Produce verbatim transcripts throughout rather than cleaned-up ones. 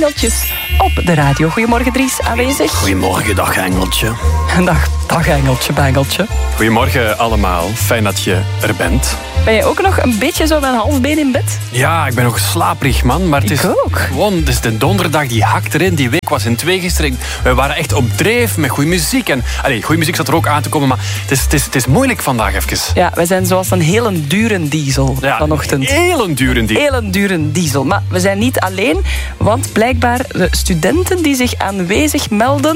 Engeltjes op de radio. Goedemorgen Dries, aanwezig. Goedemorgen, dag Engeltje. Dag, dag Engeltje, Bengeltje. Goedemorgen allemaal, fijn dat je er bent. Ben je ook nog een beetje zo met een halfbeen in bed? Ja, ik ben nog slaperig, man. Maar het ik is ook. Gewoon, het is de donderdag, die hakt erin. Die week was in twee gestrekt. We waren echt op dreef met goede muziek. En, allee, goede muziek zat er ook aan te komen, maar het is, het is, het is moeilijk vandaag even. Ja, we zijn zoals een hele dure diesel ja, vanochtend. Een hele dure diesel. Hele dure diesel. Maar we zijn niet alleen, want blijkbaar de studenten die zich aanwezig melden...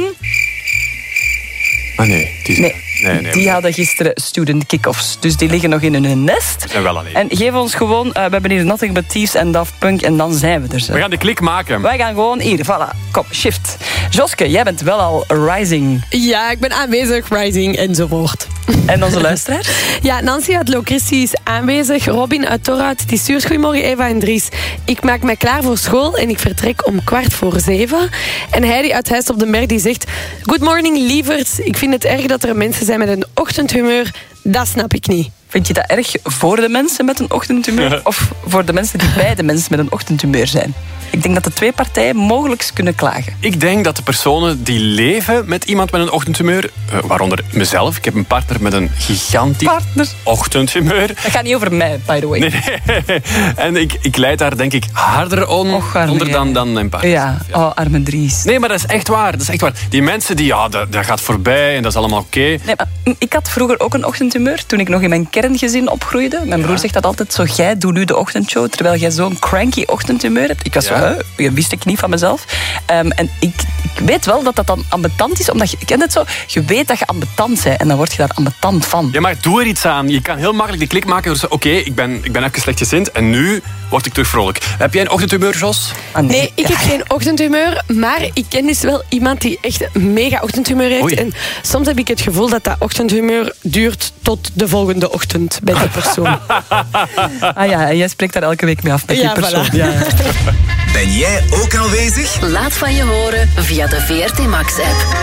Ah nee, die, nee, nee, nee, die hadden gisteren student kick-offs. Dus die liggen nog in hun nest. We zijn wel alleen. En geef ons gewoon, uh, we hebben hier Nothing But Thieves en Daft Punk en dan zijn we er zo. We gaan de klik maken. Wij gaan gewoon hier, voilà, kom, shift. Joske, jij bent wel al rising. Ja, ik ben aanwezig, rising enzovoort. En onze luisteraar? Ja, Nancy uit Locristi is aanwezig. Robin uit Torhout, die stuurt goedemorgen Eva en Dries. Ik maak mij klaar voor school en ik vertrek om kwart voor zeven. En Heidi uit Huis op den Berg die zegt... Good morning, lieverds. Ik vind het erg dat er mensen zijn met een ochtendhumeur. Dat snap ik niet. Vind je dat erg voor de mensen met een ochtendhumeur? Of voor de mensen die bij de mensen met een ochtendhumeur zijn? Ik denk dat de twee partijen mogelijk kunnen klagen. Ik denk dat de personen die leven met iemand met een ochtendhumeur, uh, waaronder mezelf, ik heb een partner met een gigantisch partner. ochtendhumeur. Dat gaat niet over mij, by the way. Nee, nee. En ik, ik leid daar denk ik harder on, Och, arme onder dan, dan mijn partner. Ja, oh, arme Dries. Nee, maar dat is echt waar. Dat is echt waar. Die mensen die, ja, dat, dat gaat voorbij en dat is allemaal oké. Okay. Nee, maar ik had vroeger ook een ochtendhumeur toen ik nog in mijn kerngezin opgroeide. Mijn broer ja. zegt dat altijd zo, jij doet nu de ochtendshow terwijl jij zo'n cranky ochtendhumeur hebt. Ik was ja. zo, hè, wist ik niet van mezelf. Um, en ik, ik weet wel dat dat dan ambetant is, omdat je, je kent het zo, je weet dat je ambetant bent en dan word je daar ambetant van. Ja, maar doe er iets aan. Je kan heel makkelijk die klik maken door te zeggen, oké, okay, ik, ben, ik ben even slechtgezind en nu word ik terug vrolijk. Heb jij een ochtendhumeur, Jos? Ah, nee. nee, ik heb geen ochtendhumeur, maar ik ken dus wel iemand die echt een mega ochtendhumeur heeft. Oei. En soms heb ik het gevoel dat dat ochtendhumeur duurt tot de volgende ochtend bij die persoon. Ah ja, jij spreekt daar elke week mee af met ja, die persoon. Voilà. Ja, ja. Ben jij ook aanwezig? Laat van je horen via de V R T Max app.